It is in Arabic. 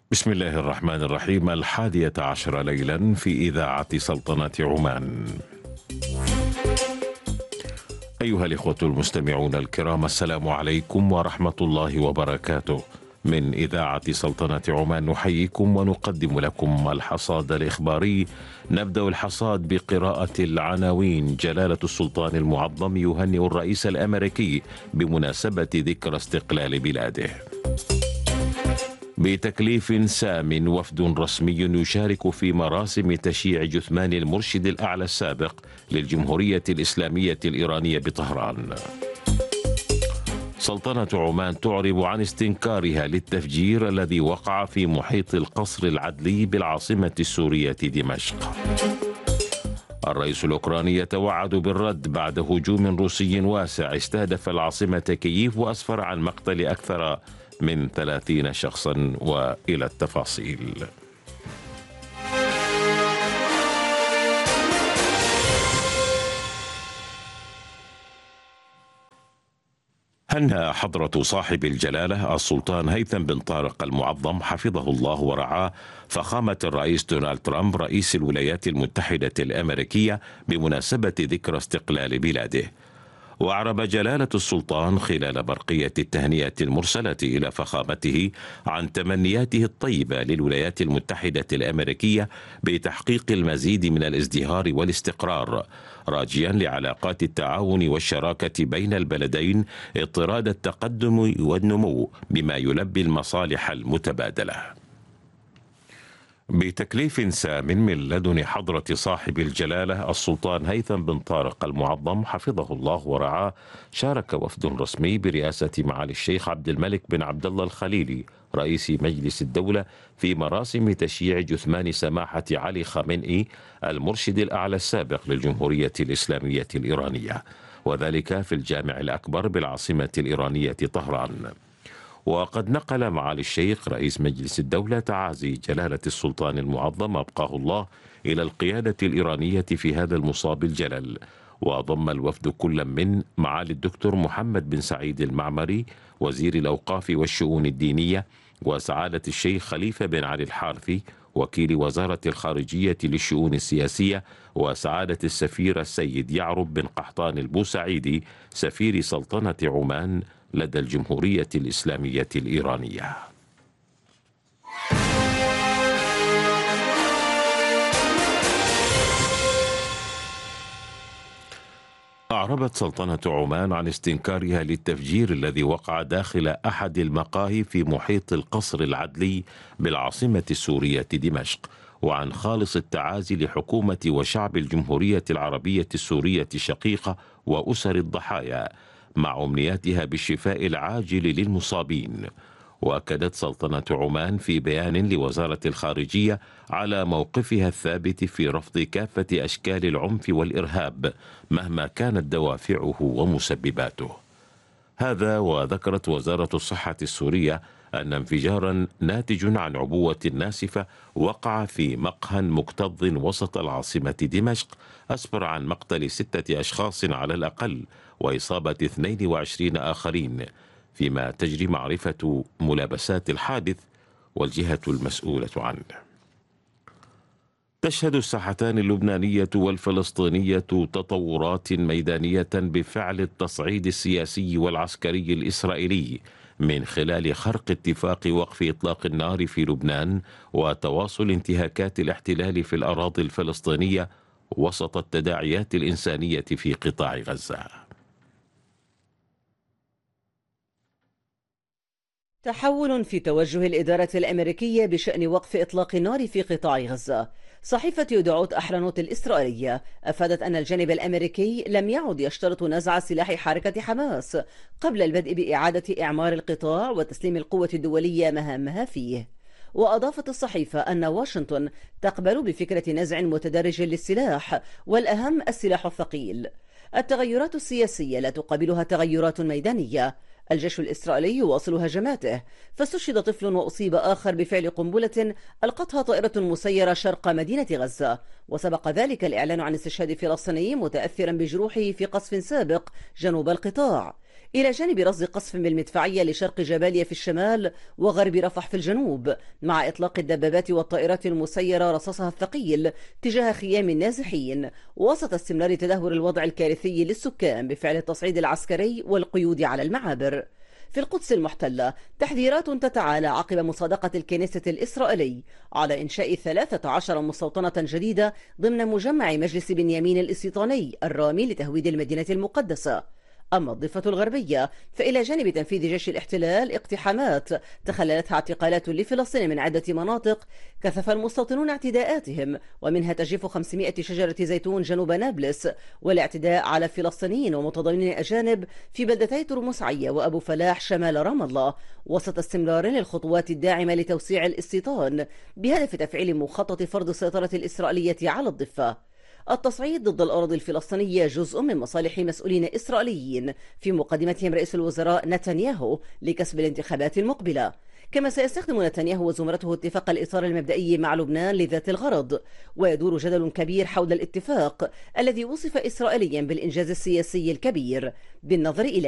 بسم الله الرحمن الرحيم. 11 ليلا في إذاعة سلطنة عمان. أيها الإخوة المستمعون الكرام، السلام عليكم ورحمة الله وبركاته. من إذاعة سلطنة عمان نحييكم ونقدم لكم الحصاد الإخباري. نبدأ الحصاد بقراءة العناوين. جلالة السلطان المعظم يهنئ الرئيس الأمريكي بمناسبة ذكرى استقلال بلاده. بتكليف سام وفد رسمي يشارك في مراسم تشييع جثمان المرشد الأعلى السابق للجمهورية الإسلامية الإيرانية بطهران. سلطنة عمان تعرب عن استنكارها للتفجير الذي وقع في محيط القصر العدلي بالعاصمة السورية دمشق. الرئيس الأوكراني يتوعد بالرد بعد هجوم روسي واسع استهدف العاصمة كييف وأسفر عن مقتل أكثر من 30 شخصا. وإلى التفاصيل. هنأ حضرة صاحب الجلالة السلطان هيثم بن طارق المعظم حفظه الله ورعاه فخامة الرئيس دونالد ترامب رئيس الولايات المتحدة الأمريكية بمناسبة ذكرى استقلال بلاده. وأعرب جلالة السلطان خلال برقية التهنئة المرسلة إلى فخامته عن تمنياته الطيبة للولايات المتحدة الأمريكية بتحقيق المزيد من الازدهار والاستقرار، راجيا لعلاقات التعاون والشراكة بين البلدين اضطراد التقدم والنمو بما يلبي المصالح المتبادلة. بتكليف سام من لدن حضرة صاحب الجلالة السلطان هيثم بن طارق المعظم حفظه الله ورعاه، شارك وفد رسمي برئاسة معالي الشيخ عبد الملك بن عبد الله الخليلي رئيس مجلس الدولة في مراسم تشييع جثمان سماحة علي خامنئي المرشد الأعلى السابق للجمهورية الإسلامية الإيرانية، وذلك في الجامع الأكبر بالعاصمة الإيرانية طهران. وقد نقل معالي الشيخ رئيس مجلس الدولة تعازي جلالة السلطان المعظم أبقاه الله إلى القيادة الإيرانية في هذا المصاب الجلل. وضم الوفد كل من معالي الدكتور محمد بن سعيد المعمري وزير الأوقاف والشؤون الدينية، وسعادة الشيخ خليفة بن علي الحارثي وكيل وزارة الخارجية للشؤون السياسية، وسعادة السفير السيد يعرب بن قحطان البوسعيدي سفير سلطنة عمان لدى الجمهورية الإسلامية الإيرانية. أعربت سلطنة عمان عن استنكارها للتفجير الذي وقع داخل أحد المقاهي في محيط القصر العدلي بالعاصمة السورية دمشق، وعن خالص التعازي لحكومة وشعب الجمهورية العربية السورية الشقيقة وأسر الضحايا، مع أمنياتها بالشفاء العاجل للمصابين. وأكدت سلطنة عمان في بيان لوزارة الخارجية على موقفها الثابت في رفض كافة أشكال العنف والإرهاب مهما كانت دوافعه ومسبباته. هذا وذكرت وزارة الصحة السورية أن انفجارا ناتج عن عبوة ناسفة وقع في مقهى مكتظ وسط العاصمة دمشق أسفر عن مقتل 6 أشخاص على الأقل وإصابة 22 آخرين، فيما تجري معرفة ملابسات الحادث والجهة المسؤولة عنه. تشهد الساحتان اللبنانية والفلسطينية تطورات ميدانية بفعل التصعيد السياسي والعسكري الإسرائيلي من خلال خرق اتفاق وقف إطلاق النار في لبنان وتواصل انتهاكات الاحتلال في الأراضي الفلسطينية وسط التداعيات الإنسانية في قطاع غزة. تحول في توجه الإدارة الأمريكية بشأن وقف إطلاق النار في قطاع غزة. صحيفة يدعوت أحرنوت الإسرائيلية أفادت أن الجانب الأمريكي لم يعد يشترط نزع سلاح حركة حماس قبل البدء بإعادة إعمار القطاع وتسليم القوة الدولية مهامها فيه. وأضافت الصحيفة أن واشنطن تقبل بفكرة نزع متدرج للسلاح، والأهم السلاح الثقيل. التغيرات السياسية لا تقابلها تغيرات ميدانية. الجيش الإسرائيلي يواصل هجماته، فاستشهد طفل وأصيب آخر بفعل قنبلة ألقتها طائرة مسيرة شرق مدينة غزة، وسبق ذلك الإعلان عن استشهاد فلسطيني متأثرا بجروحه في قصف سابق جنوب القطاع. إلى جانب رصد قصف بالمدفعية لشرق جباليا في الشمال وغرب رفح في الجنوب، مع إطلاق الدبابات والطائرات المسيرة رصاصها الثقيل تجاه خيام النازحين، وسط استمرار تدهور الوضع الكارثي للسكان بفعل التصعيد العسكري والقيود على المعابر. في القدس المحتلة تحذيرات تتعالى عقب مصادقة الكنيسة الإسرائيلي على إنشاء 13 مستوطنة جديدة ضمن مجمع مجلس بنيامين الاستيطاني الرامي لتهويد المدينة المقدسة. أما الضفة الغربية فإلى جانب تنفيذ جيش الاحتلال اقتحامات تخللتها اعتقالات لفلسطين من عدة مناطق، كثف المستوطنون اعتداءاتهم، ومنها تجريف 500 شجرة زيتون جنوب نابلس، والاعتداء على فلسطينيين ومتضامنين أجانب في بلدتي ترمس عيا وأبو فلاح شمال رام الله، وسط استمرار للخطوات الداعمة لتوسيع الاستيطان بهدف تفعيل مخطط فرض السيطرة الإسرائيلية على الضفة. التصعيد ضد الأراضي الفلسطينية جزء من مصالح مسؤولين إسرائيليين، في مقدمتهم رئيس الوزراء نتنياهو لكسب الانتخابات المقبلة. كما سيستخدم نتنياهو وزمرته اتفاق الإطار المبدئي مع لبنان لذات الغرض، ويدور جدل كبير حول الاتفاق الذي وصف إسرائيليا بالإنجاز السياسي الكبير بالنظر إلى